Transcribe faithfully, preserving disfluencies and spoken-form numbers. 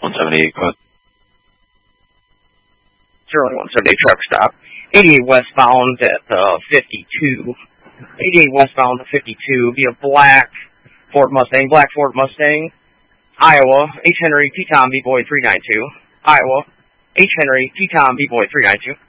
one seventy-eight, go ahead. Sterling one seventy-eight truck stop. eighty-eight westbound at uh, fifty-two. eighty-eight westbound at fifty-two via black Ford Mustang, black Ford Mustang, Iowa, H. Henry, T. Tom, B-Boy three nine two. Iowa, H. Henry, T. Tom, B-Boy three nine two.